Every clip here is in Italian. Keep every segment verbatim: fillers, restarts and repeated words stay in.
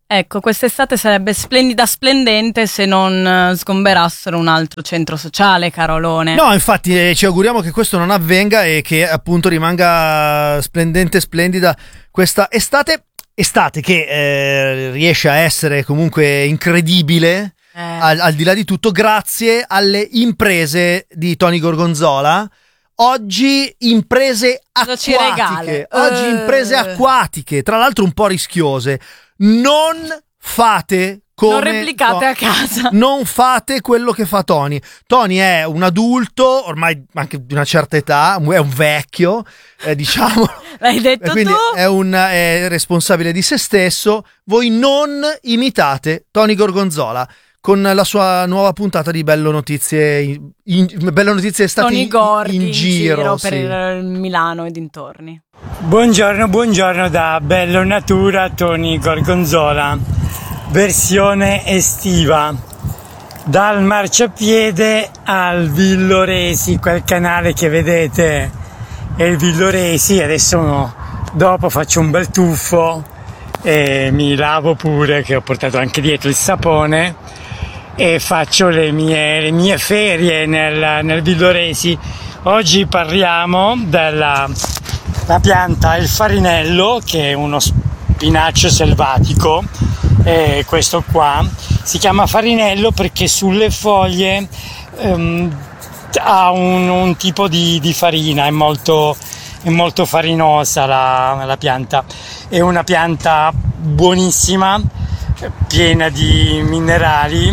Ecco, quest'estate sarebbe splendida splendente se non eh, sgomberassero un altro centro sociale, Carolone. No, infatti eh, ci auguriamo che questo non avvenga e che appunto rimanga splendente, splendida questa estate. Estate che eh, riesce a essere comunque incredibile, Eh. al, al di là di tutto, grazie alle imprese di Tony Gorgonzola. Oggi imprese Cosa ci regala? acquatiche, oggi Eh. imprese acquatiche, tra l'altro un po' rischiose. Non fate come Non replicate a casa. Non fate quello che fa Tony. Tony è un adulto, ormai anche di una certa età, è un vecchio, eh, diciamo. L'hai detto E quindi tu? è un è responsabile di se stesso. Voi non imitate Tony Gorgonzola con la sua nuova puntata di Bello Notizie in, in- Bello Notizie estate Tony in, Gordi in giro, per sì. il Milano e dintorni. Buongiorno, buongiorno da Bello Natura, Tony Gorgonzola, versione estiva, dal marciapiede al Villoresi, quel canale che vedete è il Villoresi. Adesso dopo faccio un bel tuffo e mi lavo pure, che ho portato anche dietro il sapone, e faccio le mie, le mie ferie nel, nel Villoresi. Oggi parliamo della la pianta il farinello, che è uno spinacio selvatico, e questo qua si chiama farinello perché sulle foglie ehm, ha un, un tipo di, di farina, è molto, è molto farinosa la, la pianta, è una pianta buonissima, piena di minerali,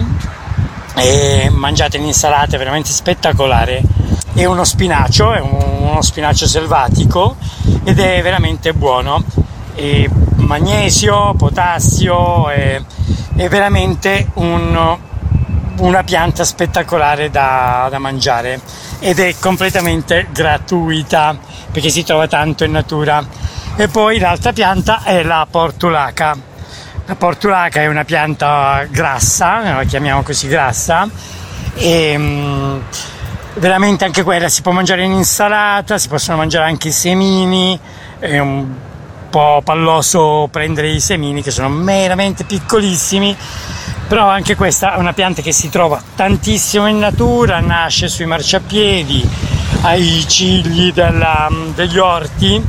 e mangiate in insalata, è veramente spettacolare. È uno spinacio, è uno spinacio selvatico ed è veramente buono. E magnesio, potassio, è, è veramente un, una pianta spettacolare da, da mangiare, ed è completamente gratuita perché si trova tanto in natura. E poi l'altra pianta è la portulaca. La portulaca è una pianta grassa, la chiamiamo così, grassa, e veramente anche quella si può mangiare in insalata, si possono mangiare anche i semini. È un po' palloso prendere i semini, che sono veramente piccolissimi, però anche questa è una pianta che si trova tantissimo in natura, nasce sui marciapiedi, ai cigli della, degli orti,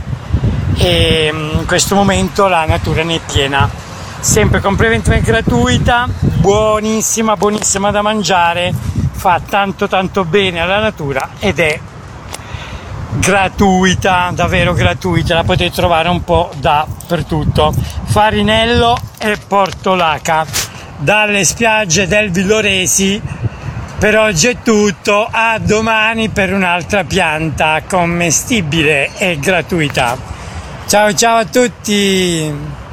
e in questo momento la natura ne è piena, sempre completamente gratuita, buonissima, buonissima da mangiare, fa tanto tanto bene alla natura ed è gratuita, davvero gratuita, la potete trovare un po' dappertutto. Farinello e portulaca dalle spiagge del Villoresi. Per oggi è tutto, a domani per un'altra pianta commestibile e gratuita. Ciao ciao a tutti!